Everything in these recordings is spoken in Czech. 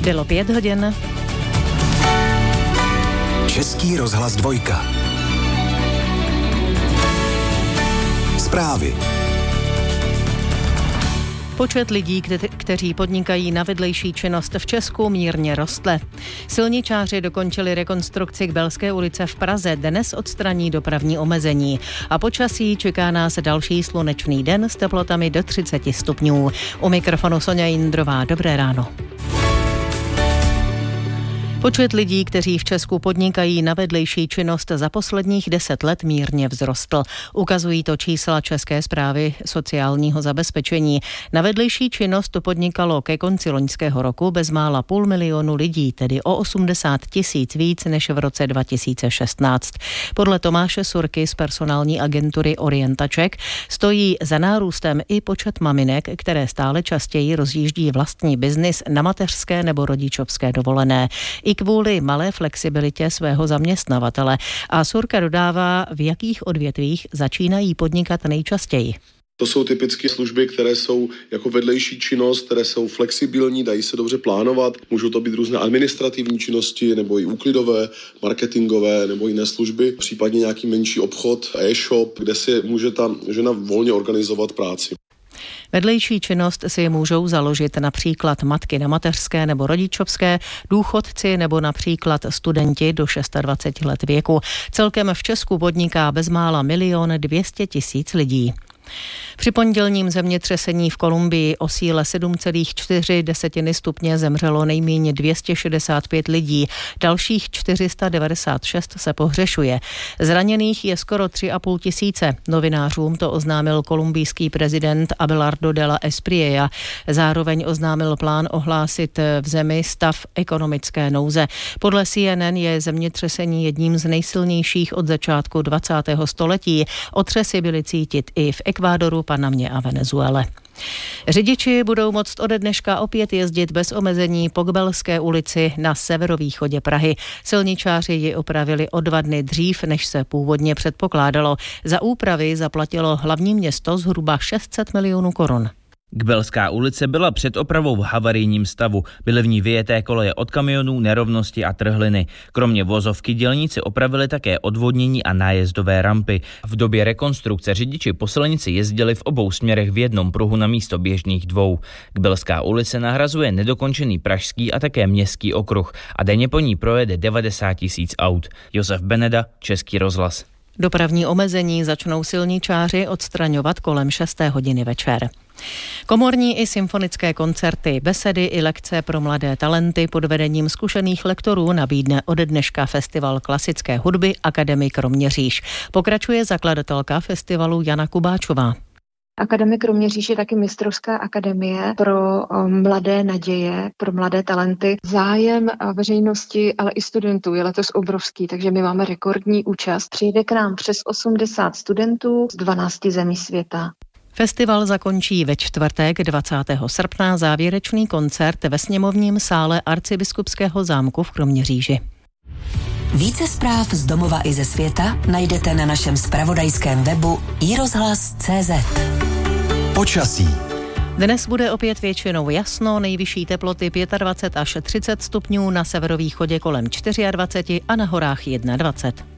Bylo 5 hodin. Český rozhlas 2. Zprávy. Počet lidí, kteří podnikají na vedlejší činnost v Česku, mírně rostl. Silničáři dokončili rekonstrukci Kbelské ulice v Praze, dnes odstraní dopravní omezení. A počasí čeká nás další slunečný den s teplotami do 30 stupňů. U mikrofonu Soňa Jindrová, dobré ráno. Počet lidí, kteří v Česku podnikají na vedlejší činnost, za posledních 10 let mírně vzrostl. Ukazují to čísla České správy sociálního zabezpečení. Na vedlejší činnost to podnikalo ke konci loňského roku bezmála 500 000 lidí, tedy o 80 000 víc než v roce 2016. Podle Tomáše Surky z personální agentury Orientaček stojí za nárůstem i počet maminek, které stále častěji rozjíždí vlastní biznis na mateřské nebo rodičovské dovolené. I kvůli malé flexibilitě svého zaměstnavatele. A Surka dodává, v jakých odvětvích začínají podnikat nejčastěji. To jsou typické služby, které jsou jako vedlejší činnost, které jsou flexibilní, dají se dobře plánovat. Můžou to být různé administrativní činnosti, nebo i úklidové, marketingové, nebo jiné služby. Případně nějaký menší obchod, e-shop, kde si může ta žena volně organizovat práci. Vedlejší činnost si můžou založit například matky na mateřské nebo rodičovské, důchodci nebo například studenti do 26 let věku. Celkem v Česku podniká bezmála 1 200 000 lidí. Při pondělním zemětřesení v Kolumbii o síle 7,4 stupně zemřelo nejméně 265 lidí, dalších 496 se pohřešuje. Zraněných je skoro 3,5 tisíce. Novinářům to oznámil kolumbijský prezident Abelardo de la Espriella. Zároveň oznámil plán ohlásit v zemi stav ekonomické nouze. Podle CNN je zemětřesení jedním z nejsilnějších od začátku 20. století. Otřesy byly cítit i v Ekvádoru, Panamě a Venezuele. Řidiči budou moct ode dneška opět jezdit bez omezení po Kbelské ulici na severovýchodě Prahy. Silničáři ji opravili o 2 dny dřív, než se původně předpokládalo. Za úpravy zaplatilo hlavní město zhruba 600 milionů korun. Kbelská ulice byla před opravou v havarijním stavu. Byly v ní vyjeté koleje od kamionů, nerovnosti a trhliny. Kromě vozovky dělníci opravili také odvodnění a nájezdové rampy. V době rekonstrukce řidiči po silnici jezdili v obou směrech v jednom pruhu namísto běžných 2. Kbelská ulice nahrazuje nedokončený pražský a také městský okruh a denně po ní projede 90 000 aut. Josef Beneda, Český rozhlas. Dopravní omezení začnou silničáři odstraňovat kolem 6. hodiny večer. Komorní i symfonické koncerty, besedy i lekce pro mladé talenty pod vedením zkušených lektorů nabídne ode dneška festival klasické hudby Akademie Kroměříž. Pokračuje zakladatelka festivalu Jana Kubáčová. Akademie Kroměříž je taky mistrovská akademie pro mladé naděje, pro mladé talenty. Zájem veřejnosti, ale i studentů je letos obrovský, takže my máme rekordní účast. Přijde k nám přes 80 studentů z 12 zemí světa. Festival zakončí ve čtvrtek 20. srpna závěrečný koncert ve sněmovním sále Arcibiskupského zámku v Kroměříži. Více zpráv z domova i ze světa najdete na našem zpravodajském webu iRozhlas.cz. Počasí. Dnes bude opět většinou jasno, nejvyšší teploty 25 až 30 stupňů, na severovýchodě kolem 24 a na horách 21.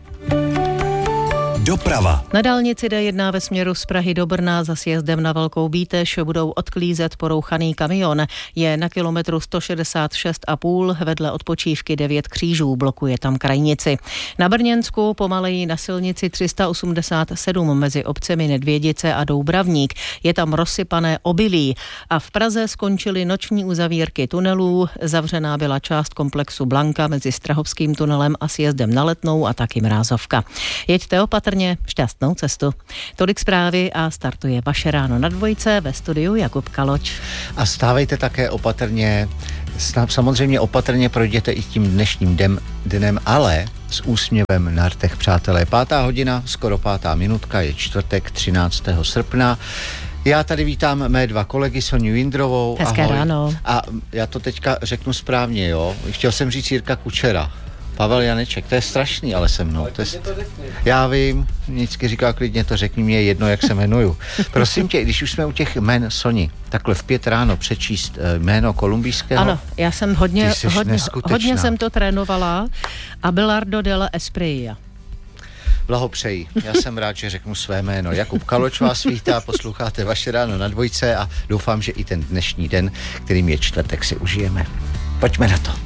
Doprava. Na dálnici D1 ve směru z Prahy do Brna za sjezdem na Velkou Bíteš budou odklízet porouchaný kamion. Je na kilometru 166,5, vedle odpočívky 9 křížů, blokuje tam krajnici. Na Brněnsku pomaleji na silnici 387 mezi obcemi Nedvědice a Doubravník. Je tam rozsypané obilí a v Praze skončily noční uzavírky tunelů. Zavřená byla část komplexu Blanka mezi Strahovským tunelem a sjezdem na Letnou a taky Mrázovka. Jeďte opatrně, šťastnou cestu. Tolik zprávy a startuje vaše ráno na Dvojce, ve studiu Jakub Kaloč. A stávejte také opatrně, samozřejmě opatrně projděte i tím dnešním dnem, ale s úsměvem na rtech, přátelé. 5. hodina, skoro 5. minutka, je čtvrtek 13. srpna. Já tady vítám mé 2 kolegy, Soňu Jindrovou. Hezké ahoj. Ráno. A já to teďka řeknu správně, jo. Chtěl jsem říct Jirka Kučera. Pavel Janeček, to je strašný, ale se mnou. Já vím, vždycky říká, klidně to řekni, mě je jedno, jak se jmenuju. Prosím tě, když už jsme u těch jmen, Soni, takhle v 5 ráno přečíst jméno kolumbijského. Ano, já jsem hodně jsem to trénovala. Abelardo de la Espriella. Blahopřeji. Já jsem rád, že řeknu své jméno. Jakub Kaloč vás vítá, posloucháte Vaše ráno na Dvojce a doufám, že i ten dnešní den, kterým je čtvrtek, si užijeme. Pojďme na to.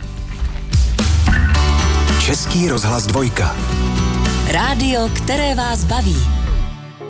Český rozhlas Dvojka. Rádio, které vás baví.